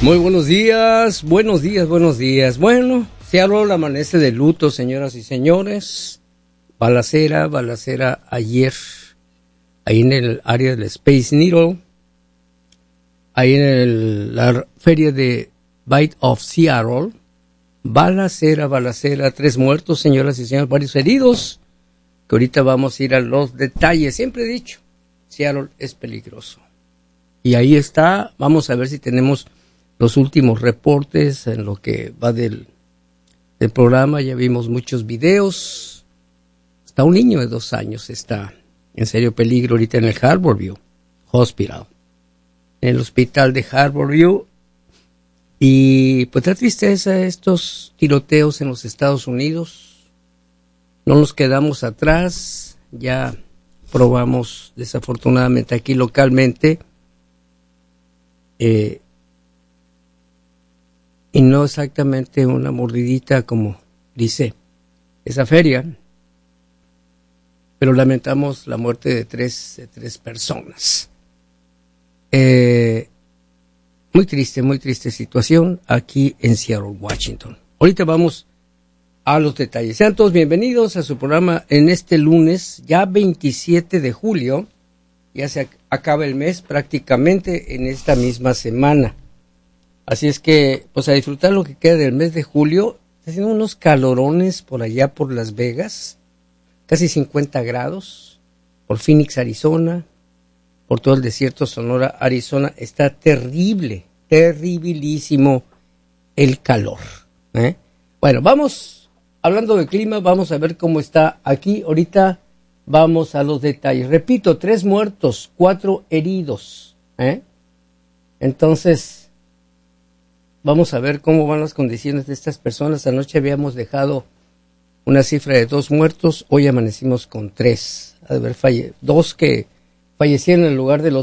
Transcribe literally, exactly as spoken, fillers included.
Muy buenos días, buenos días, buenos días. Bueno, Seattle amanece de luto, señoras y señores. Balacera, balacera ayer, ahí en el área del Space Needle, ahí en el, la feria de Bite of Seattle. Balacera, balacera, tres muertos, señoras y señores, varios heridos, que ahorita vamos a ir a los detalles. Siempre he dicho, Seattle es peligroso. Y ahí está, vamos a ver si tenemos los últimos reportes en lo que va del, del programa. Ya vimos muchos videos. Hasta un niño de dos años está en serio peligro ahorita en el Harborview Hospital, en el hospital de Harborview. Y pues da tristeza estos tiroteos en los Estados Unidos. No nos quedamos atrás. Ya probamos desafortunadamente aquí localmente. Eh, y no exactamente una mordidita como dice esa feria, pero lamentamos la muerte de tres, de tres personas. Eh, muy triste, muy triste situación aquí en Seattle, Washington. Ahorita vamos a los detalles. Sean todos bienvenidos a su programa en este lunes, ya veintisiete de julio. Ya se acaba el mes prácticamente en esta misma semana. Así es que, pues a disfrutar lo que queda del mes de julio. Está haciendo unos calorones por allá por Las Vegas, casi cincuenta grados, por Phoenix, Arizona, por todo el desierto Sonora, Arizona. Está terrible, terribilísimo el calor, ¿eh? Bueno, vamos, hablando de clima, vamos a ver cómo está aquí. Ahorita vamos a los detalles. Repito, tres muertos, cuatro heridos, ¿eh? Entonces, vamos a ver cómo van las condiciones de estas personas. Anoche habíamos dejado una cifra de dos muertos, hoy amanecimos con tres. A ver, falle, dos que fallecieron en el lugar de los